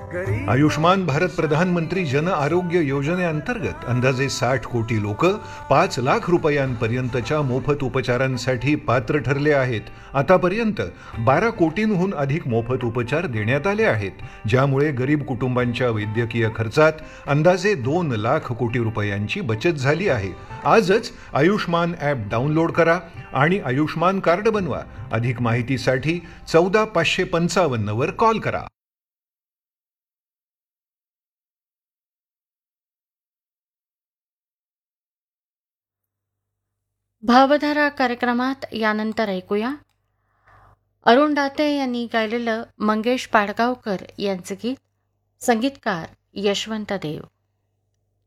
आयुष्मान भारत प्रधानमंत्री जन आरोग्य योजनेअंतर्गत अंदाजे 60 कोटी लोक 5 लाख रुपयांपर्यंतच्या मोफत उपचारांसाठी पात्र ठरले आहेत. आतापर्यंत 12 कोटींहून अधिक मोफत उपचार देण्यात आले आहेत, ज्यामुळे गरीब कुटुंबांच्या वैद्यकीय खर्चात अंदाजे 2 लाख कोटी रुपयांची बचत झाली आहे. आजच आयुष्मान ॲप डाउनलोड करा आणि आयुष्मान कार्ड बनवा. अधिक माहितीसाठी 14555 वर कॉल करा. भावधारा कार्यक्रमात यानंतर ऐकूया अरुण दाते यांनी गायलेलं मंगेश पाडगावकर यांचे गीत, संगीतकार यशवंत देव.